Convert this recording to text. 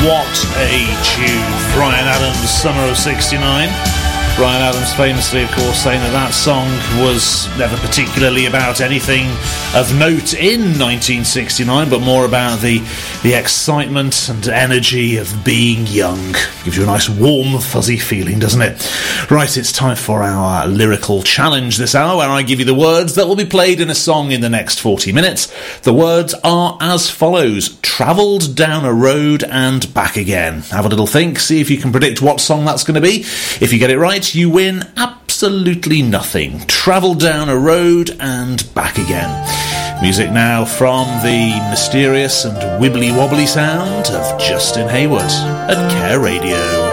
What a tune. Bryan Adams, Summer of 69. Bryan Adams famously, of course, saying that song was never particularly about anything of note in 1969, but more about the excitement and energy of being young. Gives you a nice warm, fuzzy feeling, doesn't it? Right, it's time for our lyrical challenge this hour, where I give you the words that will be played in a song in the next 40 minutes. The words are as follows: travelled down a road and back again. Have a little think, see if you can predict what song that's going to be. If you get it right, you win absolutely nothing. Travel down a road and back again. Music now from the mysterious and wibbly-wobbly sound of Justin Hayward at Care Radio.